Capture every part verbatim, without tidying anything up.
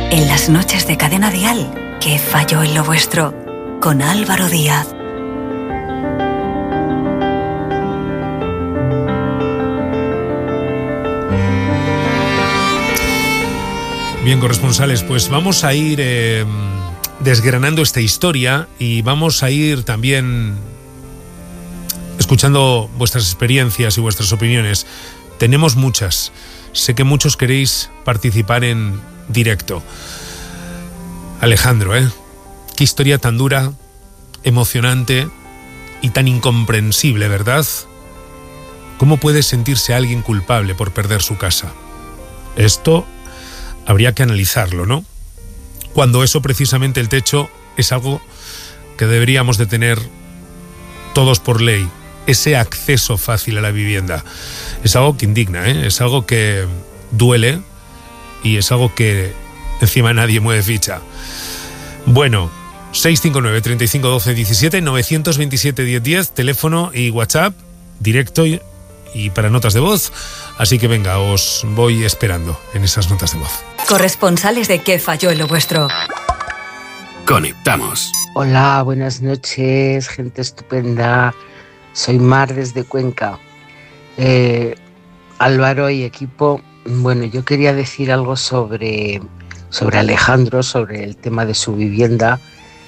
En las noches de Cadena Dial, ¿qué falló en lo vuestro? Con Álvaro Díaz. Bien, corresponsales, pues vamos a ir eh, desgranando esta historia y vamos a ir también escuchando vuestras experiencias y vuestras opiniones. Tenemos muchas. Sé que muchos queréis participar en directo. Alejandro, ¿eh? Qué historia tan dura, emocionante y tan incomprensible, ¿verdad? ¿Cómo puede sentirse alguien culpable por perder su casa? Esto habría que analizarlo, ¿no? Cuando eso, precisamente el techo, es algo que deberíamos de tener todos por ley. Ese acceso fácil a la vivienda. Es algo que indigna, ¿eh? Es algo que duele y es algo que encima nadie mueve ficha. Bueno, seis cinco nueve, treinta y cinco, doce, diecisiete, novecientos veintisiete, diez diez, teléfono y WhatsApp, directo y, y para notas de voz. Así que venga, os voy esperando en esas notas de voz. Corresponsales de ¿Qué falló en lo vuestro? Conectamos. Hola, buenas noches, gente estupenda. Soy Mar desde Cuenca. Eh, Álvaro y equipo, bueno, yo quería decir algo sobre, sobre Alejandro, sobre el tema de su vivienda.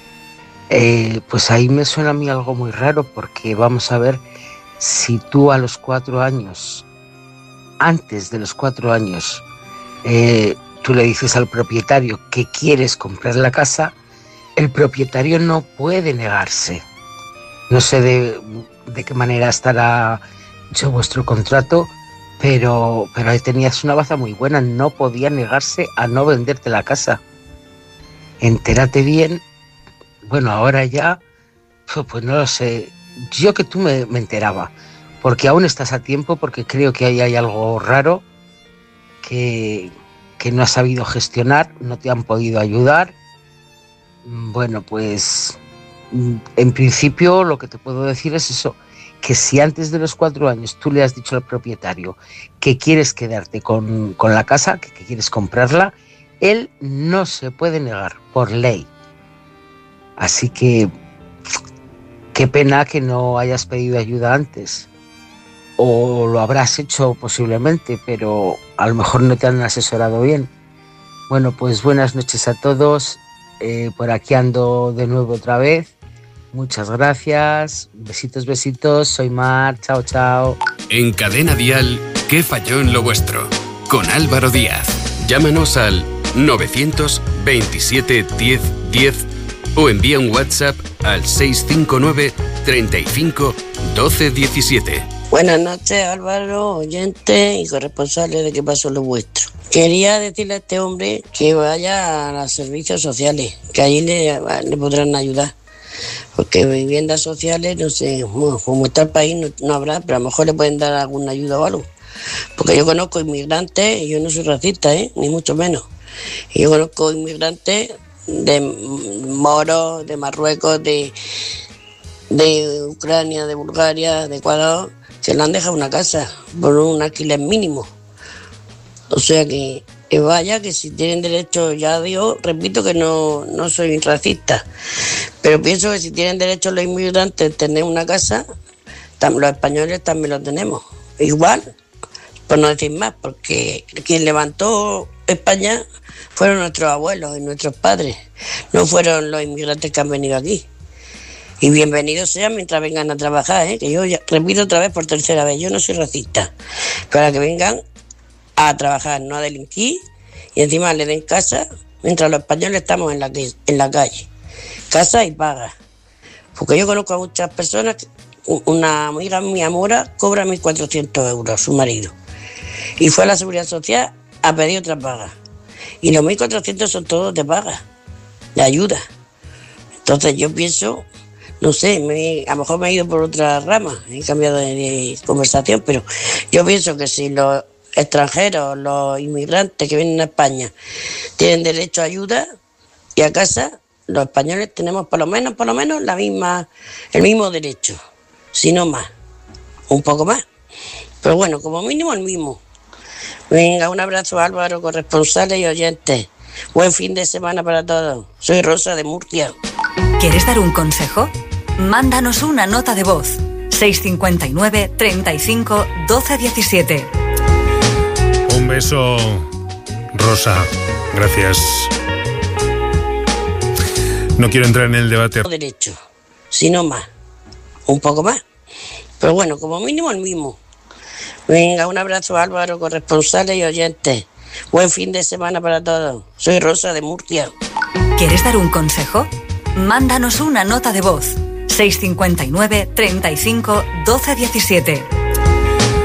Eh, pues ahí me suena a mí algo muy raro, porque vamos a ver, si tú a los cuatro años, antes de los cuatro años, eh, tú le dices al propietario que quieres comprar la casa, el propietario no puede negarse. No sé de, de qué manera estará hecho vuestro contrato, pero, pero ahí tenías una baza muy buena, no podía negarse a no venderte la casa. Entérate bien. Bueno, ahora ya, pues, pues no lo sé. Yo que tú me, me enteraba, porque aún estás a tiempo, porque creo que ahí hay algo raro que, que no has sabido gestionar, no te han podido ayudar. Bueno, pues en principio lo que te puedo decir es eso, que si antes de los cuatro años tú le has dicho al propietario que quieres quedarte con, con la casa, que, que quieres comprarla, él no se puede negar por ley. Así que qué pena que no hayas pedido ayuda antes, o lo habrás hecho posiblemente, pero a lo mejor no te han asesorado bien. Bueno, pues buenas noches a todos. Eh, por aquí ando de nuevo otra vez. Muchas gracias. Besitos, besitos. Soy Mar. Chao, chao. En Cadena Dial, ¿Qué falló en lo vuestro? Con Álvaro Díaz. Llámanos al novecientos veintisiete, diez, diez o envía un WhatsApp al seis cinco nueve, treinta y cinco, doce, diecisiete. Buenas noches, Álvaro, oyente y corresponsable de ¿Qué pasó en lo vuestro? Quería decirle a este hombre que vaya a los servicios sociales, que allí le, le podrán ayudar. Porque viviendas sociales, no sé, bueno, como está el país, no, no habrá, pero a lo mejor le pueden dar alguna ayuda o algo. Porque yo conozco inmigrantes, y yo no soy racista, ¿eh? Ni mucho menos. Y yo conozco inmigrantes de moros, de Marruecos, de, de Ucrania, de Bulgaria, de Ecuador, que le han dejado una casa por un alquiler mínimo. O sea que, que vaya, que si tienen derecho, ya digo, repito que no, no soy racista, pero pienso que si tienen derecho los inmigrantes a tener una casa, tam, los españoles también lo tenemos. Igual, por no decir más, porque quien levantó España fueron nuestros abuelos y nuestros padres, no fueron los inmigrantes que han venido aquí. Y bienvenidos sean mientras vengan a trabajar, ¿eh? Que yo ya, repito otra vez por tercera vez, yo no soy racista, para que vengan a trabajar, no a delinquir, y encima le den casa, mientras los españoles estamos en la, en la calle. Casa y paga. Porque yo conozco a muchas personas, una amiga mía, Mora, cobra mil cuatrocientos euros, su marido. Y fue a la Seguridad Social a pedir otra paga. Y los mil cuatrocientos son todos de paga, de ayuda. Entonces yo pienso, no sé, me, a lo mejor me he ido por otra rama, he cambiado de, de conversación, pero yo pienso que si los extranjeros, los inmigrantes que vienen a España tienen derecho a ayuda y a casa, los españoles tenemos por lo menos, por lo menos la misma, el mismo derecho, si no más, un poco más, pero bueno, como mínimo el mismo. Venga, un abrazo, Álvaro, corresponsales y oyentes. Buen fin de semana para todos. Soy Rosa de Murcia. ¿Quieres dar un consejo? Mándanos una nota de voz. seis cinco nueve, treinta y cinco, doce diecisiete. Un beso, Rosa. Gracias. No quiero entrar en el debate. Derecho, sino más. Un poco más. Pero bueno, como mínimo el mismo. Venga, un abrazo, Álvaro, corresponsales y oyentes. Buen fin de semana para todos. Soy Rosa de Murcia. ¿Quieres dar un consejo? Mándanos una nota de voz. seis cinco nueve, treinta y cinco, doce diecisiete.